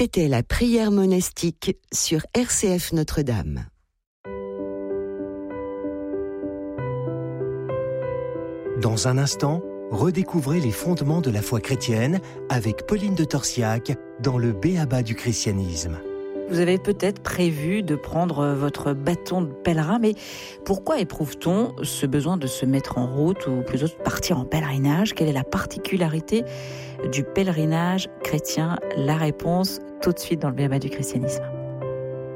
C'était la prière monastique sur RCF Notre-Dame. Dans un instant, redécouvrez les fondements de la foi chrétienne avec Pauline de Torsiac dans le B.A.B.A. du christianisme. Vous avez peut-être prévu de prendre votre bâton de pèlerin, mais pourquoi éprouve-t-on ce besoin de se mettre en route ou plutôt de partir en pèlerinage ? Quelle est la particularité du pèlerinage chrétien ? La réponse tout de suite dans le B.A.B.A. du christianisme.